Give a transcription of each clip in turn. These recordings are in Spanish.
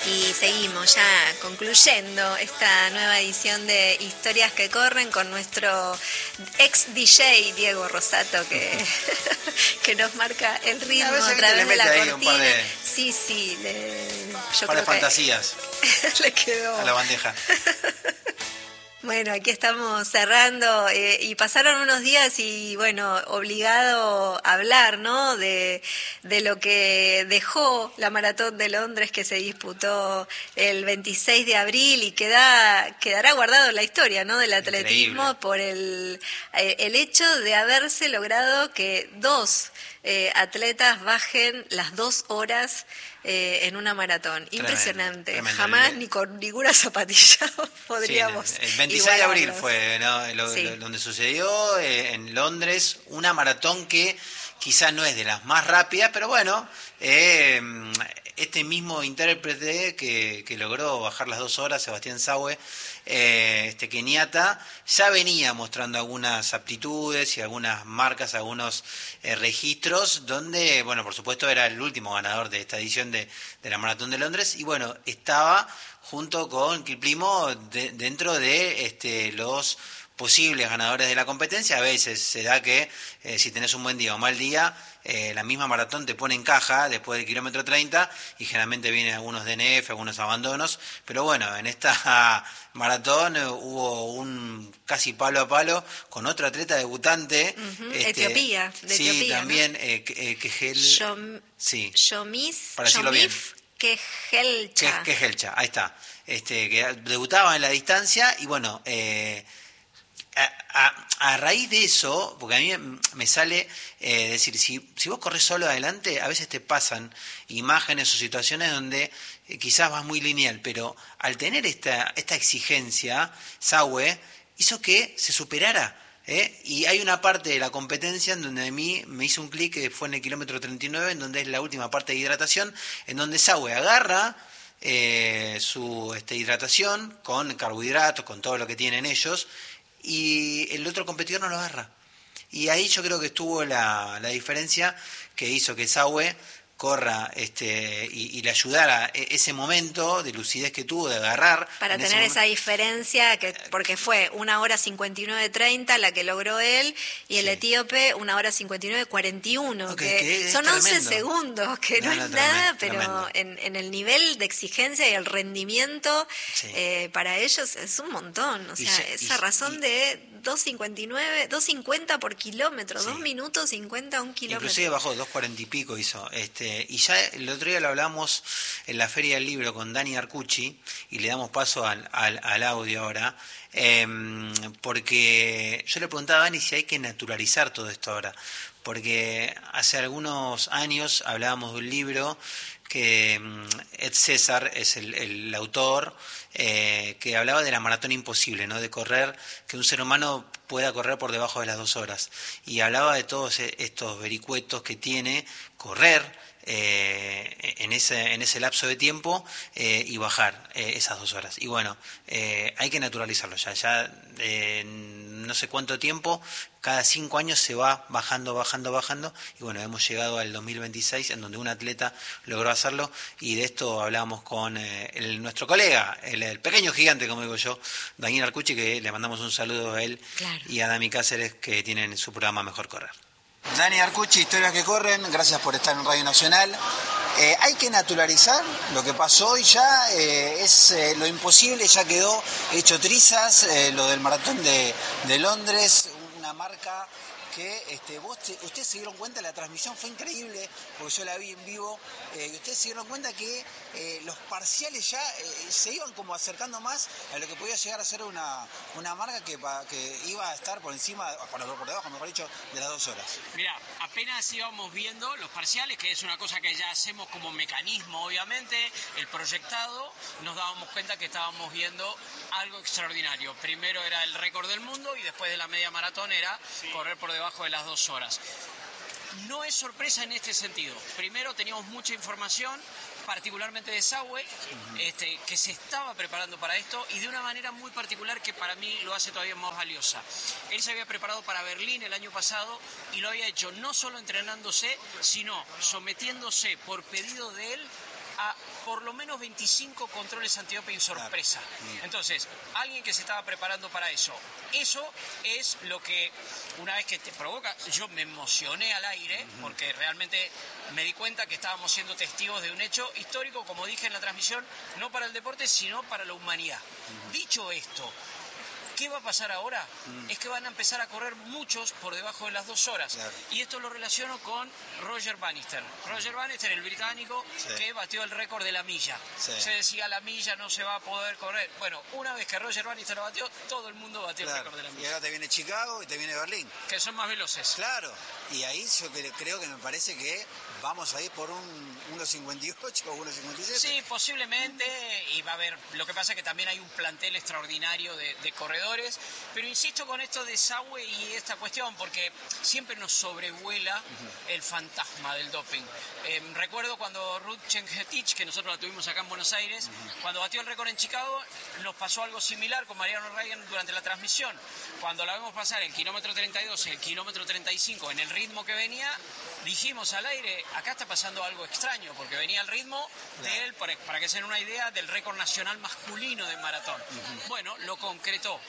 Y seguimos ya concluyendo esta nueva edición de Historias que Corren con nuestro ex DJ Diego Rosato que nos marca el ritmo a través de la cortina. Sí, yo creo de fantasías. Le quedó a la bandeja. Bueno, aquí estamos cerrando y pasaron unos días y bueno, obligado a hablar, ¿no? De lo que dejó la Maratón de Londres que se disputó el 26 de abril y quedará guardado en la historia, ¿no? Del atletismo. Increíble. Por el hecho de haberse logrado que dos atletas bajen las 2 horas en una maratón. Impresionante. Tremendo. Jamás ni con ninguna zapatilla podríamos. Sí, el 26 de abril fue, ¿no? Donde sucedió en Londres, una maratón que quizás no es de las más rápidas, pero bueno, este mismo intérprete que logró bajar las 2 horas, Sebastián Saue, keniata, ya venía mostrando algunas aptitudes y algunas marcas, algunos registros, donde, bueno, por supuesto era el último ganador de esta edición de la Maratón de Londres, y bueno, estaba junto con Kiplimo dentro de los posibles ganadores de la competencia. A veces se da que si tenés un buen día o mal día, la misma maratón te pone en caja después del kilómetro 30 y generalmente vienen algunos DNF, algunos abandonos, pero bueno, en esta maratón hubo un casi palo a palo con otro atleta debutante. Etiopía, sí, también, ¿no? Shomif Kehelcha, ahí está, que debutaba en la distancia y bueno, a raíz de eso, porque a mí me sale decir, si vos corres solo adelante, a veces te pasan imágenes o situaciones donde quizás vas muy lineal, pero al tener esta exigencia, Saue hizo que se superara. Y hay una parte de la competencia en donde a mí me hizo un clic, que fue en el kilómetro 39, en donde es la última parte de hidratación, en donde Saue agarra su hidratación con carbohidratos, con todo lo que tienen ellos, y el otro competidor no lo agarra. Y ahí yo creo que estuvo la diferencia que hizo que Saue corra y le ayudara ese momento de lucidez que tuvo de agarrar. Para tener esa diferencia, porque fue 1:59:30 la que logró él, y el etíope 1:59:41, que son 11 segundos, que no es nada, pero en el nivel de exigencia y el rendimiento para ellos es un montón. O sea, esa razón de 2:59, 2:50 por kilómetro, 2 minutos 50 un kilómetro. Inclusive bajó 2:40 y pico hizo. Y ya el otro día lo hablamos en la Feria del Libro con Dani Arcucci, y le damos paso al audio ahora, porque yo le preguntaba a Dani si hay que naturalizar todo esto ahora, porque hace algunos años hablábamos de un libro que Ed César es el autor, que hablaba de la maratón imposible, ¿no? De correr, que un ser humano pueda correr por debajo de las 2 horas, y hablaba de todos estos vericuetos que tiene correr en ese lapso de tiempo y bajar esas 2 horas. Y bueno, hay que naturalizarlo ya no sé cuánto tiempo, cada 5 años se va bajando, y bueno, hemos llegado al 2026 en donde un atleta logró hacerlo, y de esto hablábamos con nuestro colega, el pequeño gigante, como digo yo, Daniel Arcucci, que le mandamos un saludo a él, claro, y a Dami Cáceres, que tienen su programa Mejor Correr. Dani Arcucci, Historias que Corren, gracias por estar en Radio Nacional. Hay que naturalizar lo que pasó hoy ya, es lo imposible, ya quedó hecho trizas, lo del maratón de Londres, una marca que ustedes se dieron cuenta, la transmisión fue increíble, porque yo la vi en vivo, y ustedes se dieron cuenta que los parciales ya se iban como acercando más a lo que podía llegar a ser una marca que iba a estar por encima, por debajo, mejor dicho, de las 2 horas. Mira, apenas íbamos viendo los parciales, que es una cosa que ya hacemos como mecanismo, obviamente, el proyectado, nos dábamos cuenta que estábamos viendo algo extraordinario. Primero era el récord del mundo, y después de la media maratón era correr por debajo de las 2 horas. No es sorpresa en este sentido. Primero teníamos mucha información, particularmente de Saue, que se estaba preparando para esto, y de una manera muy particular que para mí lo hace todavía más valiosa. Él se había preparado para Berlín el año pasado, y lo había hecho no solo entrenándose, sino sometiéndose por pedido de él a por lo menos 25 controles antidoping sorpresa. Claro. Entonces, alguien que se estaba preparando para eso. Eso es lo que, una vez que te provoca, yo me emocioné al aire, porque realmente me di cuenta que estábamos siendo testigos de un hecho histórico, como dije en la transmisión, no para el deporte, sino para la humanidad. Dicho esto, ¿qué va a pasar ahora? Es que van a empezar a correr muchos por debajo de las 2 horas. Claro. Y esto lo relaciono con Roger Bannister. Roger Bannister, el británico, que batió el récord de la milla. Sí. Se decía, la milla no se va a poder correr. Bueno, una vez que Roger Bannister lo batió, todo el mundo batió el récord de la Y milla. ahora te viene Chicago y te viene Berlín. Que son más veloces. Claro, y ahí yo creo que me parece que vamos a ir por un 1.58 o 1.57. Sí, posiblemente, y va a haber, lo que pasa es que también hay un plantel extraordinario de corredores, pero insisto con esto de Saue y esta cuestión, porque siempre nos sobrevuela el fantasma del doping. Recuerdo cuando Ruth Chengetich, que nosotros la tuvimos acá en Buenos Aires, cuando batió el récord en Chicago, nos pasó algo similar con Mariano Reagan durante la transmisión. Cuando la vemos pasar el kilómetro 32 y el kilómetro 35 en el ritmo que venía, dijimos al aire, acá está pasando algo extraño, porque venía el ritmo de él, para que se den una idea, del récord nacional masculino de maratón. Bueno, lo concretó.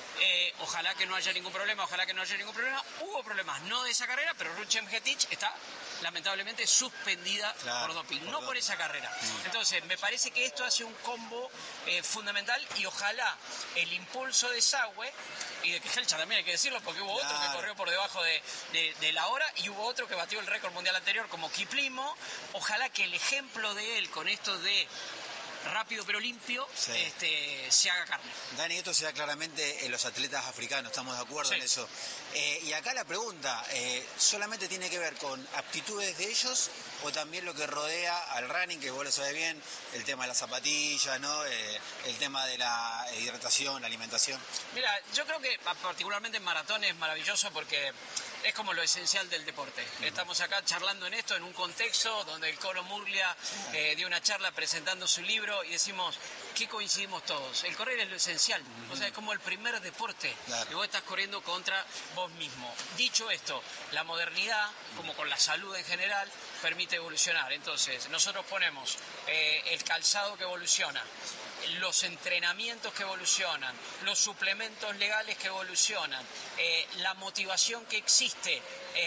Ojalá que no haya ningún problema, Hubo problemas, no de esa carrera, pero Ruth Chengetich está lamentablemente suspendida por doping, no por esa carrera. Entonces, me parece que esto hace un combo fundamental, y ojalá el impulso de Saue y de Kejelcha también hay que decirlo, porque hubo otro que corrió por debajo de la hora, y hubo otro que batió el récord mundial anterior como Kiplimo. Ojalá que el ejemplo de él con esto de rápido pero limpio se haga carne. Dani, esto se da claramente en los atletas africanos, estamos de acuerdo en eso. Y acá la pregunta, ¿solamente tiene que ver con aptitudes de ellos o también lo que rodea al running, que vos lo sabés bien, el tema de las zapatillas, ¿no? El tema de la hidratación, la alimentación? Mira, yo creo que particularmente en maratón es maravilloso porque es como lo esencial del deporte. Estamos acá charlando en esto, en un contexto donde el Colo Murglia dio una charla presentando su libro, y decimos, ¿qué coincidimos todos? El correr es lo esencial, o sea, es como el primer deporte, que vos estás corriendo contra vos mismo. Dicho esto, la modernidad, como con la salud en general, permite evolucionar. Entonces, nosotros ponemos el calzado que evoluciona, los entrenamientos que evolucionan, los suplementos legales que evolucionan, la motivación que existe,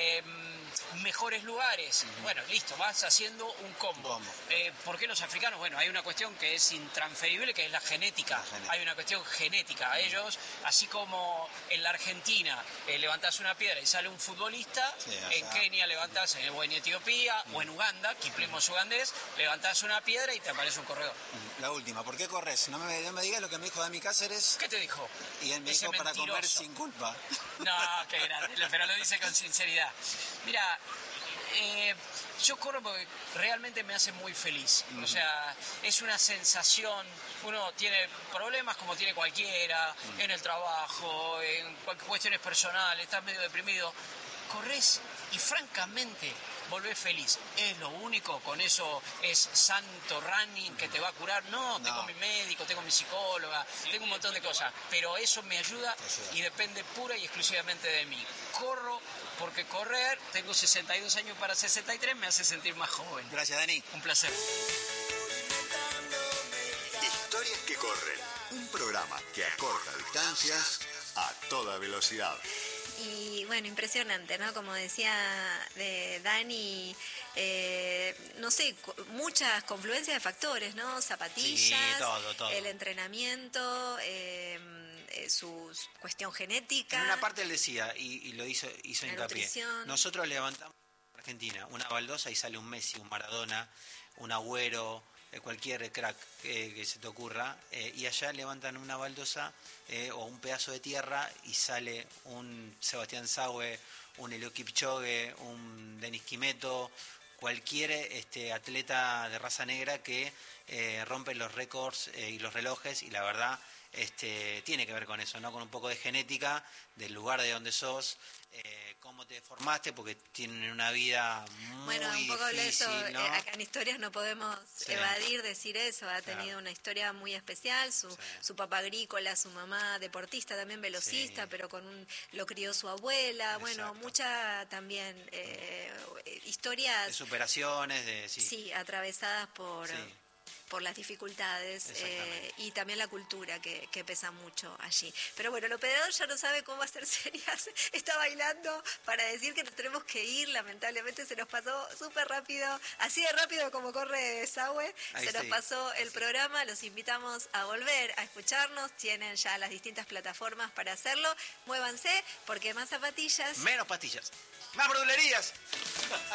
mejores lugares. Bueno, listo, vas haciendo un combo. ¿Por qué los africanos? Bueno, hay una cuestión que es intransferible, que es la genética. Hay una cuestión genética. Ellos, así como en la Argentina levantás una piedra y sale un futbolista, en Kenia levantás, o en Etiopía, o en Uganda, Kiplimo es ugandés, levantás una piedra y te aparece un corredor. La última, ¿por qué corres? No me digas lo que me dijo Dami Cáceres. ¿Qué te dijo? Y él me dijo para comer sin culpa. No, qué grande, pero lo dice con sinceridad. Mira, yo corro porque realmente me hace muy feliz. O sea, es una sensación. Uno tiene problemas como tiene cualquiera, en el trabajo, en cuestiones personales, estás medio deprimido. Corres y francamente volvés feliz. Es lo único, con eso es santo running que te va a curar. No, tengo mi médico, tengo mi psicóloga, tengo un montón de cosas, pero eso me ayuda y depende pura y exclusivamente de mí. Corro porque correr, tengo 62 años para 63, me hace sentir más joven. Gracias, Dani. Un placer. Historias que corren, un programa que acorta distancias a toda velocidad. Y bueno, impresionante, ¿no? Como decía de Dani, no sé, muchas confluencias de factores, ¿no? Zapatillas, sí, todo. El entrenamiento, su cuestión genética. En una parte él decía, y lo hizo hincapié, nutrición. nosotros levantamos en Argentina una baldosa y sale un Messi, un Maradona, un Agüero, cualquier crack que se te ocurra, y allá levantan una baldosa o un pedazo de tierra y sale un Sebastián Saue, un Eliud Kipchoge, un Denis Kimeto, cualquier atleta de raza negra que rompe los récords y los relojes, y la verdad tiene que ver con eso, ¿no? Con un poco de genética, del lugar de donde sos, cómo te formaste, porque tienen una vida muy difícil. Bueno, un poco de eso, ¿no? acá en Historias no podemos evadir decir eso. Ha tenido una historia muy especial, su papá agrícola, su mamá deportista, también velocista, pero lo crió su abuela. Exacto. Bueno, mucha también historias. De superaciones, Sí, atravesadas por... Sí. por las dificultades y también la cultura que pesa mucho allí. Pero bueno, el operador ya no sabe cómo hacer señas, está bailando para decir que nos tenemos que ir, lamentablemente se nos pasó súper rápido, así de rápido como corre Sahue, nos pasó el programa, los invitamos a volver a escucharnos, tienen ya las distintas plataformas para hacerlo, muévanse porque más zapatillas, menos pastillas, más brulerías.